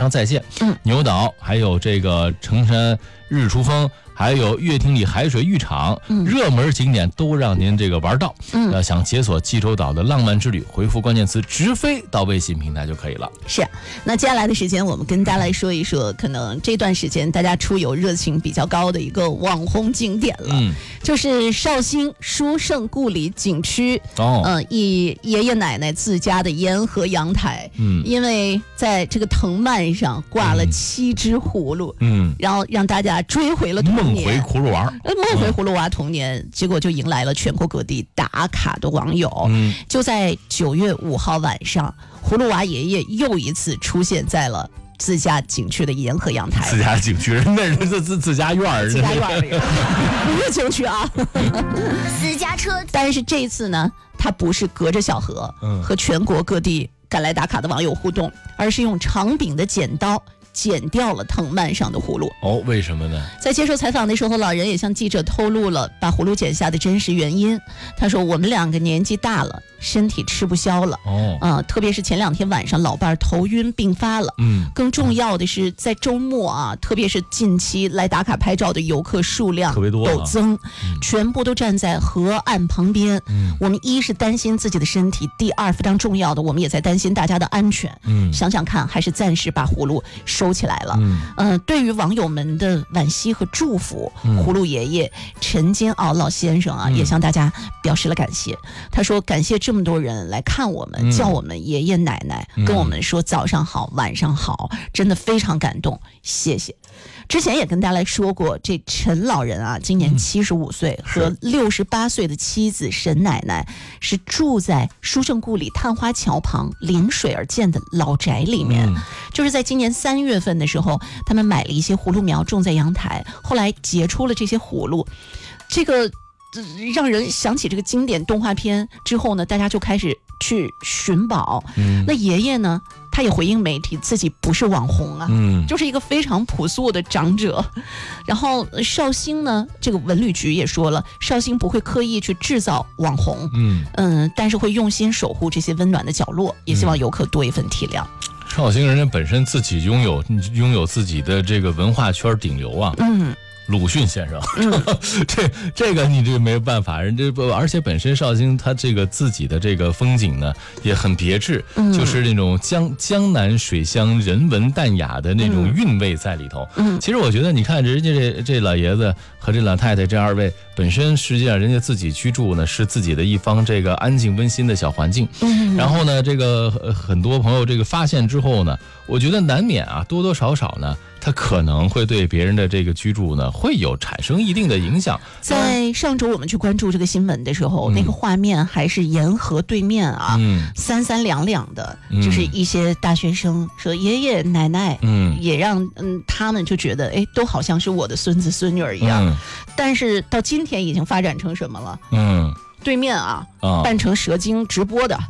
常在线。牛岛还有这个成山日出峰，还有乐亭里海水浴场，热门景点都让您这个玩到。想解锁济州岛的浪漫之旅，回复关键词直飞到微信平台就可以了。 是，那接下来的时间我们跟大家来说一说，可能这段时间大家出游热情比较高的一个网红景点了，就是绍兴书圣故里景区。以爷爷奶奶自家的沿河阳台，因为在这个藤蔓上挂了7只葫芦，然后让大家追回了童年， 梦回葫芦娃， 梦回葫芦娃童年，结果就迎来了全国各地打卡的网友。就在9月5号晚上，葫芦娃爷爷又一次出现在了自家景区的沿河阳台。 自家景区，那是自家院儿， 自家院儿里不是景区啊， 私家车。 但是这次呢，它不是隔着小河和全国各地赶来打卡的网友互动，而是用长柄的剪刀剪掉了藤蔓上的葫芦。 为什么呢？ 在接受采访的时候，老人也向记者透露了把葫芦剪下的真实原因。他说：“我们2个年纪大了，身体吃不消了。特别是前2天晚上，老伴儿头晕病发了。更重要的是，在周末啊，特别是近期来打卡拍照的游客数量特别多陡增，全部都站在河岸旁边。我们一是担心自己的身体，第二非常重要的，我们也在担心大家的安全。想想看，还是暂时把葫芦收起来了。对于网友们的惋惜和祝福，葫芦爷爷陈金鳌老先生啊，也向大家表示了感谢。他说：“感谢这么多人来看我们，叫我们爷爷奶奶，跟我们说早上好、晚上好，真的非常感动，谢谢。”之前也跟大家来说过，这陈老人啊，今年75岁，和68岁的妻子沈奶奶是住在书圣故里探花桥旁临水而建的老宅里面。就是在今年3月份的时候，他们买了一些葫芦苗种在阳台，后来结出了这些葫芦，这个让人想起这个经典动画片之后呢，大家就开始去寻宝。那爷爷呢，他也回应媒体自己不是网红啊，就是一个非常朴素的长者。然后绍兴呢，这个文旅局也说了，绍兴不会刻意去制造网红，但是会用心守护这些温暖的角落，也希望游客多一份体谅。 绍兴人家本身自己拥有自己的这个文化圈顶流啊。鲁迅先生，这个你这个没有办法，人这不，而且本身绍兴它这个自己的这个风景呢也很别致，就是那种江南水乡人文淡雅的那种韵味在里头。其实我觉得你看人家这老爷子和这老太太这2位，本身实际上人家自己居住呢是自己的一方这个安静温馨的小环境。然后呢，这个很多朋友这个发现之后呢，我觉得难免啊多多少少呢，它可能会对别人的这个居住呢会有产生一定的影响。 在上周我们去关注这个新闻的时候，那个画面还是沿河对面啊，三三两两的，就是一些大学生说爷爷奶奶，也让他们就觉得都好像是我的孙子孙女儿一样。但是到今天已经发展成什么了？对面啊，扮成蛇精直播的。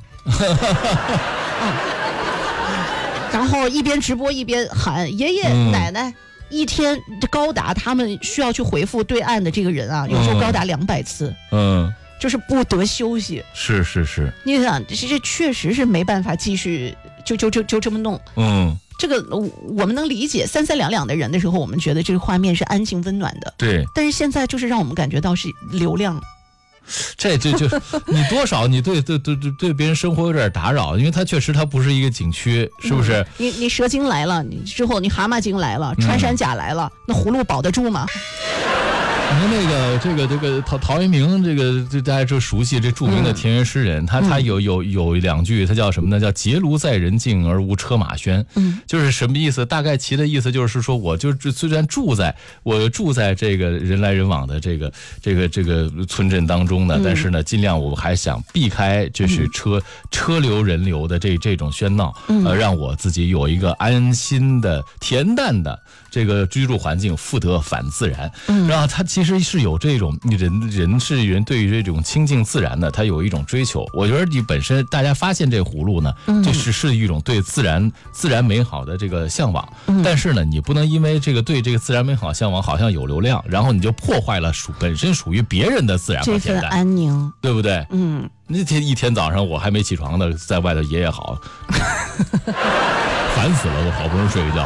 然后一边直播一边喊爷爷奶奶，一天高达他们需要去回复对岸的这个人啊，有时候高达200次，就是不得休息。是，你想这确实是没办法继续就这么弄。这个我们能理解，三三两两的人的时候，我们觉得这个画面是安静温暖的。对，但是现在就是让我们感觉到是流量。 这你多少你对别人生活有点打扰，因为它确实它不是一个景区，是不是？ 你蛇精来了，你之后你蛤蟆精来了，穿山甲来了，那葫芦保得住吗？ 你看那个这个陶渊明，这大家就熟悉这著名的田园诗人，他有2句，他叫什么呢？叫结庐在人境而无车马喧。就是什么意思？大概其的意思就是说，我就虽然住在这个人来人往的这个村镇当中呢，但是呢，尽量我还想避开就是车流人流的这种喧闹，让我自己有一个安心的恬淡的这个居住环境，复得反自然。然后他其实是有这种人对于这种亲近自然的，他有一种追求。我觉得你本身大家发现这葫芦呢，就是一种对自然美好的这个向往。但是呢，你不能因为对这个自然美好向往好像有流量，然后你就破坏了本身属于别人的自然和恬淡， 这份安宁， 对不对？那一天早上我还没起床呢，在外头爷爷好，烦死了，我好不容易睡一觉。